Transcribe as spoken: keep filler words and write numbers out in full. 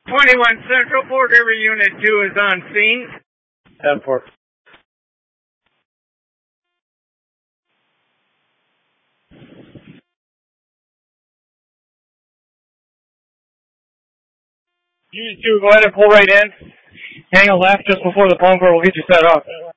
twenty-one Central, Fort River Unit two is on scene. ten four. Unit two, go ahead and pull right in. Hang a left just before the bunker. We'll get you set up.